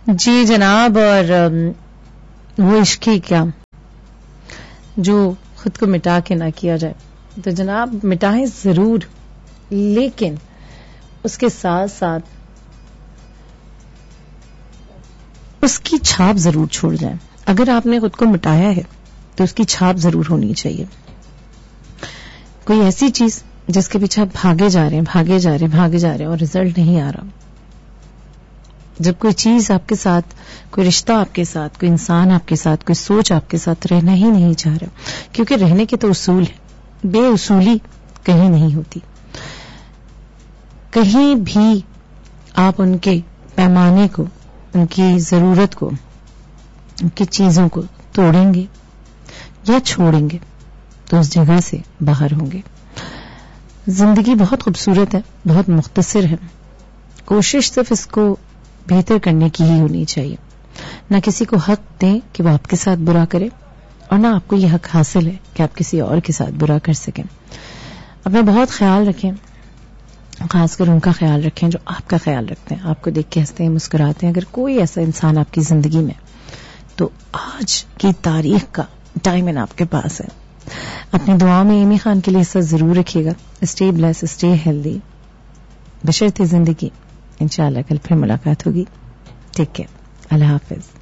جی جناب، اور وہ عشق ہی کیا جو خود کو مٹا کے نہ کیا جائے. تو جناب مٹائیں ضرور، لیکن اس کے ساتھ ساتھ اس کی چھاپ ضرور چھوڑ جائیں. اگر آپ نے خود کو مٹایا ہے تو اس کی چھاپ ضرور ہونی چاہیے. کوئی ایسی چیز جس کے پیچھے آپ بھاگے جا رہے ہیں اور رزلٹ نہیں آ رہا. جب کوئی چیز آپ کے ساتھ، کوئی رشتہ آپ کے ساتھ، کوئی انسان آپ کے ساتھ، کوئی سوچ آپ کے ساتھ رہنا ہی نہیں چاہ رہا، کیونکہ رہنے کے تو اصول ہیں، بے اصولی کہیں نہیں ہوتی. کہیں بھی آپ ان کے پیمانے کو، ان کی ضرورت کو، ان کی چیزوں کو توڑیں گے یا چھوڑیں گے تو اس جگہ سے باہر ہوں گے. زندگی بہت خوبصورت ہے، بہت مختصر ہے. کوشش صرف اس کو بہتر کرنے کی ہی ہونی چاہیے. نہ کسی کو حق دیں کہ وہ آپ کے ساتھ برا کرے، اور نہ آپ کو یہ حق حاصل ہے کہ آپ کسی اور کے ساتھ برا کر سکیں. اپنا بہت خیال رکھیں، خاص کر ان کا خیال رکھیں جو آپ کا خیال رکھتے ہیں، آپ کو دیکھ کے ہنستے ہیں، مسکراتے ہیں. اگر کوئی ایسا انسان آپ کی زندگی میں، تو آج کی تاریخ کا ڈائمنڈ آپ کے پاس ہے. اپنی دعا میں ایمی خان کے لیے حصہ ضرور رکھیے گا. اسٹے بلیس، اسٹے ہیلدی، بشرط زندگی. انشاءاللہ کل پھر ملاقات ہوگی. Take care. اللہ حافظ.